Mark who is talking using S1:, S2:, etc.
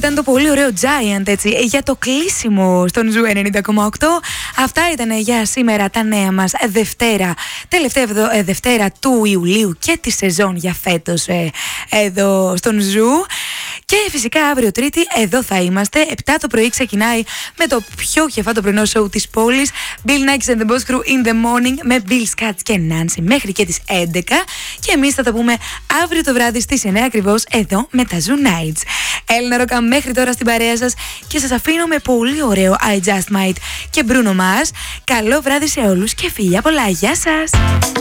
S1: ήταν το πολύ ωραίο Giant, έτσι, για το κλείσιμο στον Ζου 90,8. Αυτά ήταν για σήμερα τα νέα μας Δευτέρα, τελευταία Δευτέρα του Ιουλίου και τη σεζόν για φέτος εδώ στον Ζου. Και φυσικά αύριο Τρίτη εδώ θα είμαστε. 7 το πρωί ξεκινάει με το πιο χεφάτο πρωινό σοου της πόλης, Bill Nackis and the Boss Crew in the Morning, με Bill Scats και Nancy μέχρι και τις 11. Και εμείς θα τα πούμε αύριο το βράδυ στις 9 ακριβώς εδώ με τα Zoo Nights. Έλληνα Ροκα μέχρι τώρα στην παρέα σας και σας αφήνω με πολύ ωραίο I Just Might και Bruno Mars. Καλό βράδυ σε όλους και φιλιά πολλά. Γεια σας!